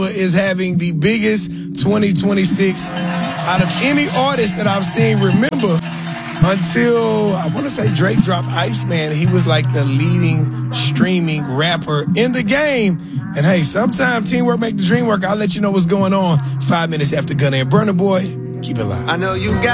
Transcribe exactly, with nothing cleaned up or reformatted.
is having the biggest twenty twenty-six out of any artist that I've seen. Remember, until I want to say Drake dropped Iceman, he was like the leading streaming rapper in the game. And hey, sometimes teamwork make the dream work. I'll let you know what's going on five minutes after Gunna and Burna Boy. Keep it live. I know you got